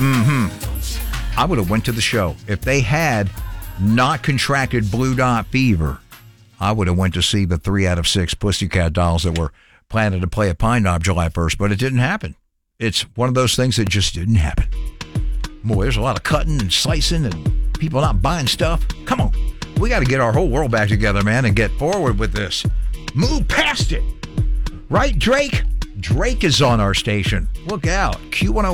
I would have went to the show. If they had not contracted Blue Dot Fever, I would have went to see the 3 out of 6 Pussycat Dolls that were planning to play at Pine Knob July 1st, but it didn't happen. It's one of those things that just didn't happen. Boy, there's a lot of cutting and slicing and people not buying stuff. Come on. We got to get our whole world back together, man, and get forward with this. Move past it. Right, Drake? Drake is on our station. Look out. Q105.